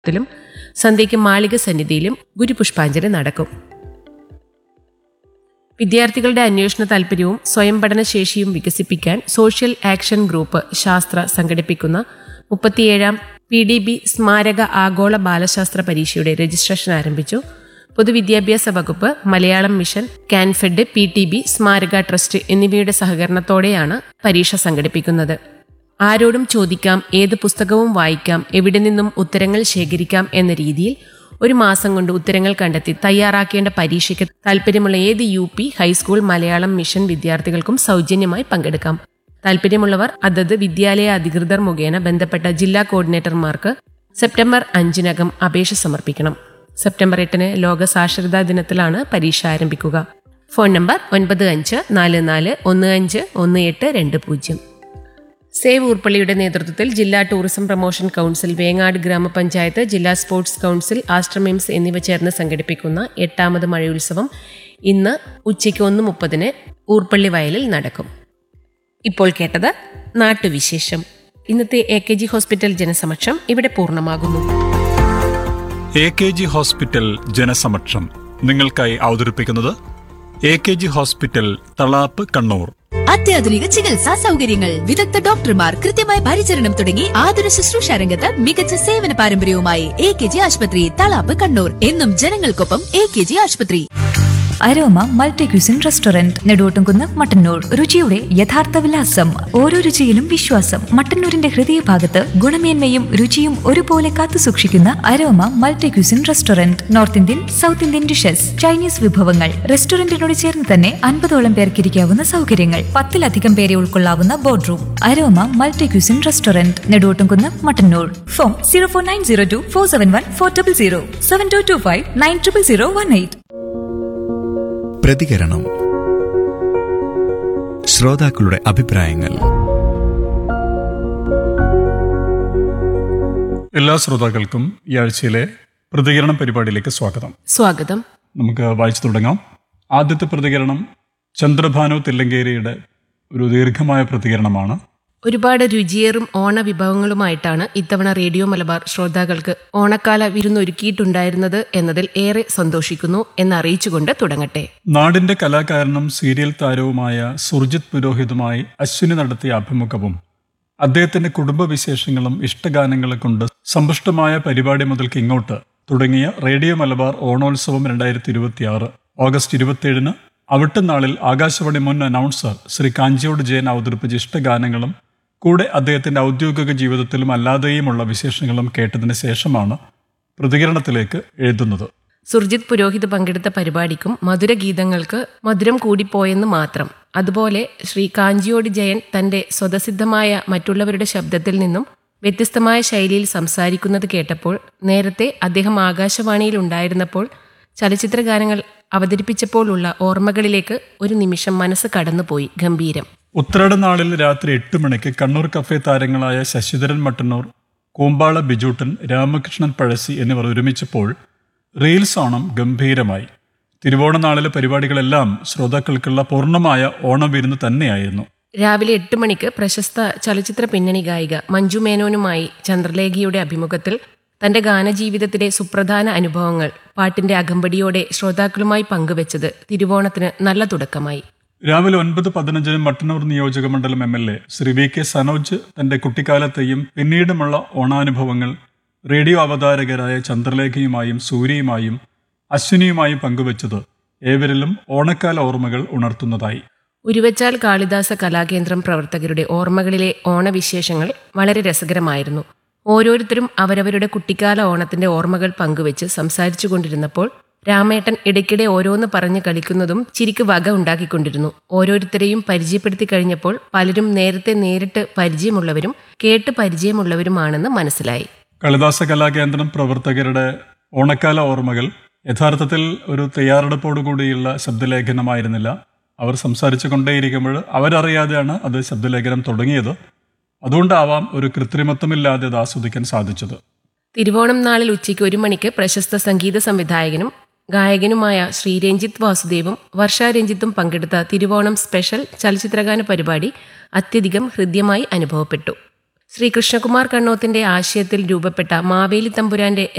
ത്തിലും സന്ധ്യയ്ക്ക് മാളിക സന്നിധിയിലും ഗുരുപുഷ്പാഞ്ജലി നടക്കും. വിദ്യാർത്ഥികളുടെ അന്വേഷണ താൽപര്യവും സ്വയം പഠനശേഷിയും വികസിപ്പിക്കാൻ സോഷ്യൽ ആക്ഷൻ ഗ്രൂപ്പ് ശാസ്ത്ര സംഘടിപ്പിക്കുന്ന 37ാം PDB സ്മാരക ആഗോള ബാലശാസ്ത്ര പരീക്ഷയുടെ രജിസ്ട്രേഷൻ ആരംഭിച്ചു. പൊതുവിദ്യാഭ്യാസ വകുപ്പ്, മലയാളം മിഷൻ, കാൻഫെഡ്, PTB, സ്മാരക ട്രസ്റ്റ് എന്നിവയുടെ സഹകരണത്തോടെയാണ് പരീക്ഷ സംഘടിപ്പിക്കുന്നത്. ആരോടും ചോദിക്കാം, ഏത് പുസ്തകവും വായിക്കാം, എവിടെ നിന്നും ഉത്തരങ്ങൾ ശേഖരിക്കാം എന്ന രീതിയിൽ 1 മാസം കൊണ്ട് ഉത്തരങ്ങൾ കണ്ടെത്തി തയ്യാറാക്കേണ്ട പരീക്ഷയ്ക്ക് താൽപ്പര്യമുള്ള ഏത് UP, ഹൈസ്കൂൾ, മലയാളം മിഷൻ വിദ്യാർത്ഥികൾക്കും സൗജന്യമായി പങ്കെടുക്കാം. താൽപ്പര്യമുള്ളവർ അതത് വിദ്യാലയ അധികൃതർ മുഖേന ബന്ധപ്പെട്ട ജില്ലാ കോർഡിനേറ്റർമാർക്ക് സെപ്റ്റംബർ 5-നകം അപേക്ഷ സമർപ്പിക്കണം. സെപ്റ്റംബർ 8-ന് ലോക സാക്ഷരതാ ദിനത്തിലാണ് പരീക്ഷ ആരംഭിക്കുക. Phone number 9544151820. സേവ് ഊർപ്പള്ളിയുടെ നേതൃത്വത്തിൽ ജില്ലാ ടൂറിസം പ്രൊമോഷൻ കൗൺസിൽ, വേങ്ങാട് ഗ്രാമപഞ്ചായത്ത്, ജില്ലാ സ്പോർട്സ് കൗൺസിൽ, ആശ്രമിംസ് എന്നിവ ചേർന്ന് സംഘടിപ്പിക്കുന്ന 8ാമത് മഴയുത്സവം ഇന്ന് ഉച്ചയ്ക്ക് 1:30-ന് ഊർപ്പള്ളി വയലിൽ നടക്കും. ഇപ്പോൾ കേട്ടത് നാട്ടുവിശേഷം. ഇന്നത്തെ AKG ഹോസ്പിറ്റൽ ജനസമക്ഷം ഇവിടെ പൂർണ്ണമാകുന്നു. AKG ഹോസ്പിറ്റൽ ജനസമക്ഷം നിങ്ങൾക്കായി അവതരിപ്പിക്കുന്നത് AKG ഹോസ്പിറ്റൽ തളാപ്പ്, കണ്ണൂർ. അത്യാധുനിക ചികിത്സാ സൗകര്യങ്ങൾ, വിദഗ്ധ ഡോക്ടർമാർ, കൃത്യമായ പരിചരണം തുടങ്ങി ആതുര ശുശ്രൂഷ രംഗത്ത് മികച്ച സേവന പാരമ്പര്യവുമായി AKG ആശുപത്രി, തളാപ്പ്, കണ്ണൂർ. എന്നും ജനങ്ങൾക്കൊപ്പം AKG ആശുപത്രി. Aroma multi cuisine restaurant, Neduvottumkunnu, Mattannur. രുചിയുടെ യഥാർത്ഥ വിലാസം, ഓരോ രുചിയിലും വിശ്വാസം. മട്ടന്നൂരിന്റെ ഹൃദയഭാഗത്ത് ഗുണമേന്മയും രുചിയും ഒരുപോലെ കാത്തുസൂക്ഷിക്കുന്ന aroma multi cuisine restaurant. North Indian, south Indian dishes, Chinese വിഭവങ്ങൾ. റെസ്റ്റോറന്റിനോട് ചേർന്ന് തന്നെ 50ഓളം പേർക്ക് ഇരിക്കാവുന്ന സൗകര്യങ്ങൾ, 10-ലധികം പേരെ ഉൾക്കൊള്ളാവുന്ന board room. Aroma multi cuisine restaurant, Neduvottumkunnu, Mattannur. Phone 04902471400, 7225900118. പ്രതികരണം. ശ്രോതാക്കളുടെ അഭിപ്രായങ്ങൾ. എല്ലാ ശ്രോതാക്കൾക്കും ഈ ആഴ്ചയിലെ പ്രതികരണം പരിപാടിയിലേക്ക് സ്വാഗതം. നമുക്ക് വായിച്ചു തുടങ്ങാം. ആദ്യത്തെ പ്രതികരണം ചന്ദ്രഭാനു തില്ലങ്കേരിയുടെ ഒരു ദീർഘമായ പ്രതികരണമാണ്. ഒരുപാട് രുചിയേറും ഓണവിഭവങ്ങളുമായിട്ടാണ് ഇത്തവണ റേഡിയോ മലബാർ ശ്രോതാക്കൾക്ക് ഓണക്കാല വിരുന്നൊരുക്കിയിട്ടുണ്ടായിരുന്നത് എന്നതിൽ ഏറെ സന്തോഷിക്കുന്നു എന്നറിയിച്ചുകൊണ്ട് തുടങ്ങട്ടെ. നാടിന്റെ കലാകാരനും സീരിയൽ താരവുമായ സുർജിത് പുരോഹിതുമായി അശ്വിനി നടത്തിയ അഭിമുഖവും അദ്ദേഹത്തിന്റെ കുടുംബവിശേഷങ്ങളും ഇഷ്ടഗാനങ്ങളെ കൊണ്ട് സമ്പുഷ്ടമായ പരിപാടി മുതൽക്ക് ഇങ്ങോട്ട് തുടങ്ങിയ റേഡിയോ മലബാർ ഓണോത്സവം 2026 ഓഗസ്റ്റ് 27-ന് അവിട്ടനാളിൽ ആകാശവാണി മുൻ അനൗൺസർ ശ്രീ കാഞ്ചിയോട് ജയൻ അവതരിപ്പിച്ച ഇഷ്ടഗാനങ്ങളും കൂടെ അദ്ദേഹത്തിന്റെ ഔദ്യോഗിക ജീവിതത്തിലും അല്ലാതെയുമുള്ള വിശേഷങ്ങളും കേട്ടതിന് ശേഷമാണ് പ്രതികരണത്തിലേക്ക് എഴുതുന്നത്. സുർജിത് പുരോഹിത് പങ്കെടുത്ത പരിപാടിക്കും മധുരഗീതങ്ങൾക്ക് മധുരം കൂടിപ്പോയെന്ന് മാത്രം. അതുപോലെ ശ്രീ കാഞ്ചിയോട് ജയൻ തന്റെ സ്വതസിദ്ധമായ മറ്റുള്ളവരുടെ ശബ്ദത്തിൽ നിന്നും വ്യത്യസ്തമായ ശൈലിയിൽ സംസാരിക്കുന്നത് കേട്ടപ്പോൾ, നേരത്തെ അദ്ദേഹം ആകാശവാണിയിൽ ഉണ്ടായിരുന്നപ്പോൾ ചലച്ചിത്ര ഗാനങ്ങൾ അവതരിപ്പിച്ചപ്പോഴുള്ള ഓർമ്മകളിലേക്ക് ഒരു നിമിഷം മനസ്സ് കടന്നുപോയി. ഗംഭീരം. ഉത്രാടനാളിൽ രാത്രി 8 മണിക്ക് കണ്ണൂർ കഫേ താരങ്ങളായ ശശിധരൻ മട്ടന്നൂർ, കൂമ്പാള ബിജൂട്ടൻ, രാമകൃഷ്ണൻ പഴശ്ശി എന്നിവർ ഒരുമിച്ചപ്പോൾ റീൽസ് ഓണം ഗംഭീരമായി. തിരുവോണനാളിലെ പരിപാടികളെല്ലാം ശ്രോതാക്കൾക്കുള്ള പൂർണ്ണമായ ഓണവിരുന്ന് തന്നെയായിരുന്നു. രാവിലെ 8 മണിക്ക് പ്രശസ്ത ചലച്ചിത്ര പിന്നണി ഗായിക മഞ്ജു മേനോനുമായി ചന്ദ്രലേഖയുടെ അഭിമുഖത്തിൽ തന്റെ ഗാനജീവിതത്തിലെ സുപ്രധാന അനുഭവങ്ങൾ പാട്ടിന്റെ അകമ്പടിയോടെ ശ്രോതാക്കളുമായി പങ്കുവച്ചത് തിരുവോണത്തിന് നല്ല തുടക്കമായി. രാവിലെ 9:15 മട്ടന്നൂർ നിയോജക മണ്ഡലം MLA ശ്രീ VK സനോജ് തന്റെ കുട്ടിക്കാലത്തെയും പിന്നീടുമുള്ള ഓണാനുഭവങ്ങൾ റേഡിയോ അവതാരകരായ ചന്ദ്രലേഖയുമായും സൂര്യയുമായും അശ്വിനിയുമായും പങ്കുവച്ചത് ഏവരിലും ഓണക്കാല ഓർമ്മകൾ ഉണർത്തുന്നതായി. ഉരുവച്ചാൽ കാളിദാസ കലാകേന്ദ്രം പ്രവർത്തകരുടെ ഓർമ്മകളിലെ ഓണവിശേഷങ്ങൾ വളരെ രസകരമായിരുന്നു. ഓരോരുത്തരും അവരവരുടെ കുട്ടിക്കാല ഓണത്തിന്റെ ഓർമ്മകൾ പങ്കുവെച്ച് സംസാരിച്ചു കൊണ്ടിരുന്നപ്പോൾ രാമേട്ടൻ ഇടയ്ക്കിടെ ഓരോന്ന് പറഞ്ഞു കളിക്കുന്നതും ചിരിക്ക് വക ഉണ്ടാക്കിക്കൊണ്ടിരുന്നു. ഓരോരുത്തരെയും പരിചയപ്പെടുത്തി കഴിഞ്ഞപ്പോൾ പലരും നേരിട്ട് പരിചയമുള്ളവരും കേട്ട് പരിചയമുള്ളവരുമാണെന്ന് മനസ്സിലായി. കാളിദാസ കലാകേന്ദ്രം പ്രവർത്തകരുടെ ഓണക്കാല ഓർമ്മകൾ യഥാർത്ഥത്തിൽ ഒരു തയ്യാറെടുപ്പോടുകൂടിയുള്ള ശബ്ദലേഖനമായിരുന്നില്ല. അവർ സംസാരിച്ചു കൊണ്ടേയിരിക്കുമ്പോൾ അവരറിയാതെയാണ് അത് ശബ്ദലേഖനം തുടങ്ങിയത്. അതുകൊണ്ടാവാം ഒരു കൃത്രിമത്വമില്ലാതെ അത് ആസ്വദിക്കാൻ സാധിച്ചത്. തിരുവോണം നാളിൽ ഉച്ചയ്ക്ക് 1 മണിക്ക് പ്രശസ്ത സംഗീത സംവിധായകനും ഗായകനുമായ ശ്രീ രഞ്ജിത്ത് വാസുദേവും വർഷ രഞ്ജിത്തും പങ്കെടുത്ത തിരുവോണം സ്പെഷ്യൽ ചലച്ചിത്രഗാന പരിപാടി അത്യധികം ഹൃദ്യമായി അനുഭവപ്പെട്ടു. ശ്രീ കൃഷ്ണകുമാർ കണ്ണോത്തിന്റെ ആശയത്തിൽ രൂപപ്പെട്ട മാവേലി തമ്പുരാന്റെ